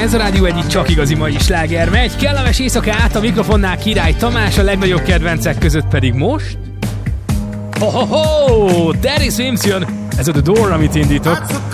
Ez a rádió egyik csak igazi mai sláger megy. Kellemes éjszakát, a mikrofonnál Király Tamás, a legnagyobb kedvencek között pedig most... Ho-ho-ho! Terry Swims jön! Ez a The Door, amit indítok.